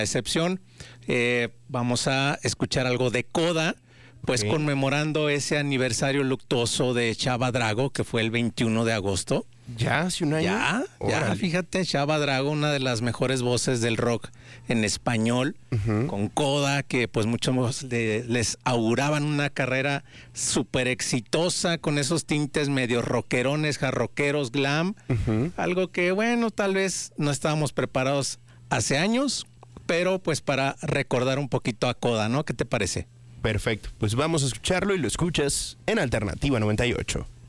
excepción. Vamos a escuchar algo de Coda, pues conmemorando ese aniversario luctuoso de Chava Drago, que fue el 21 de agosto. ¿Ya hace un año? Ya, fíjate, Chava Drago, una de las mejores voces del rock en español, con Coda, que pues muchos les auguraban una carrera súper exitosa, con esos tintes medio rockerones, jarroqueros, glam, algo que bueno, tal vez no estábamos preparados hace años, pero pues para recordar un poquito a Coda, ¿no? ¿Qué te parece? Perfecto, pues vamos a escucharlo y lo escuchas en Alternativa 98.